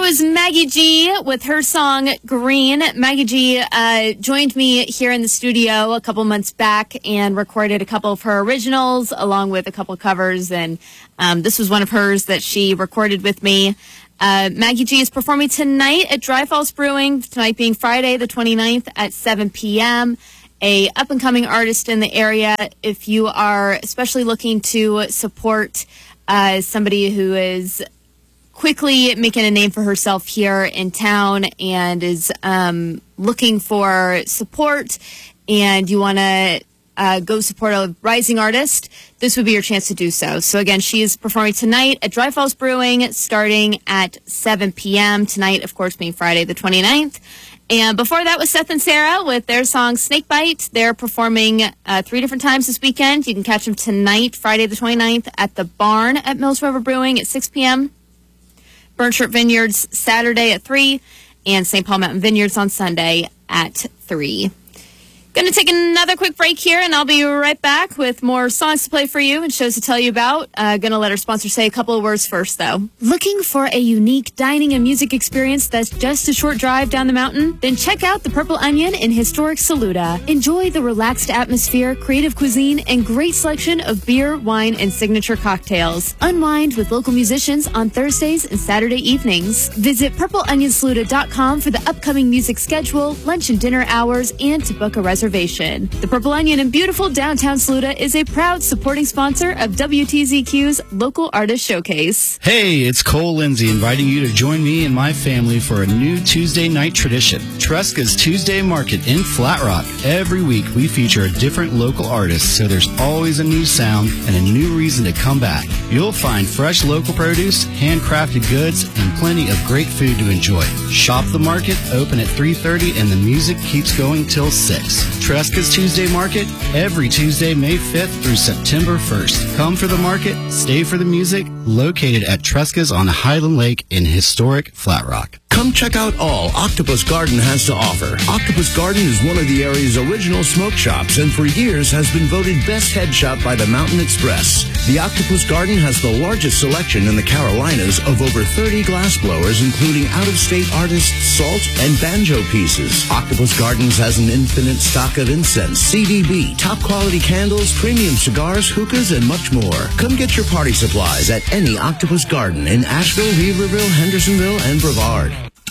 was Maggie G with her song Green. Maggie G joined me here in the studio a couple months back and recorded a couple of her originals along with a couple covers. And this was one of hers that she recorded with me. Maggie G is performing tonight at Dry Falls Brewing, tonight being Friday the 29th at 7 p.m. A up-and-coming artist in the area. If you are especially looking to support somebody who is quickly making a name for herself here in town and is looking for support, and you want to go support a rising artist, this would be your chance to do so. So again, she is performing tonight at Dry Falls Brewing starting at 7 p.m. Tonight, of course, being Friday the 29th. And before that was Seth and Sarah with their song Snakebite. They're performing 3 different times this weekend. You can catch them tonight, Friday the 29th, at the Barn at Mills River Brewing at 6 p.m. Burnshirt Vineyards Saturday at 3, and St. Paul Mountain Vineyards on Sunday at 3. Going to take another quick break here, and I'll be right back with more songs to play for you and shows to tell you about. Going to let our sponsor say a couple of words first, though. Looking for a unique dining and music experience that's just a short drive down the mountain? Then check out the Purple Onion in historic Saluda. Enjoy the relaxed atmosphere, creative cuisine, and great selection of beer, wine, and signature cocktails. Unwind with local musicians on Thursdays and Saturday evenings. Visit purpleonionsaluda.com for the upcoming music schedule, lunch and dinner hours, and to book a reservation. The Purple Onion in beautiful downtown Saluda is a proud supporting sponsor of WTZQ's Local Artist Showcase. Hey, it's Cole Lindsay inviting you to join me and my family for a new Tuesday night tradition, Tresca's Tuesday Market in Flat Rock. Every week we feature a different local artist, so there's always a new sound and a new reason to come back. You'll find fresh local produce, handcrafted goods, and plenty of great food to enjoy. Shop the market, open at 3:30, and the music keeps going till 6. Tresca's Tuesday Market, every Tuesday, May 5th through September 1st. Come for the market, stay for the music, located at Tresca's on Highland Lake in historic Flat Rock. Come check out all Octopus Garden has to offer. Octopus Garden is one of the area's original smoke shops and for years has been voted best head shop by the Mountain Express. The Octopus Garden has the largest selection in the Carolinas of over 30 glass blowers, including out-of-state artists' salt and banjo pieces. Octopus Gardens has an infinite stock of incense, CDB, top-quality candles, premium cigars, hookahs, and much more. Come get your party supplies at any Octopus Garden in Asheville, Weaverville, Hendersonville, and Brevard.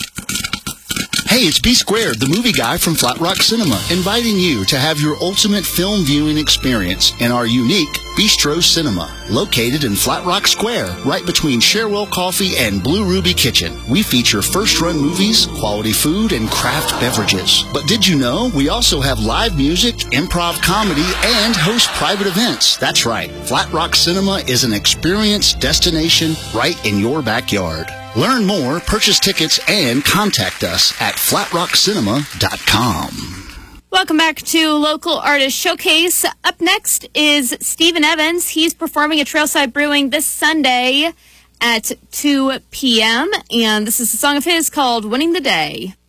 Hey, it's B Squared, the movie guy from Flat Rock Cinema, inviting you to have your ultimate film viewing experience in our unique Bistro Cinema, located in Flat Rock Square, right between Cherwell Coffee and Blue Ruby Kitchen. We feature first-run movies, quality food, and craft beverages. But did you know we also have live music, improv comedy, and host private events? That's right, Flat Rock Cinema is an experience destination right in your backyard. Learn more, purchase tickets, and contact us at flatrockcinema.com. Welcome back to Local Artist Showcase. Up next is Stephen Evans. He's performing at Trailside Brewing this Sunday at 2 p.m. And this is a song of his called Winning the Day.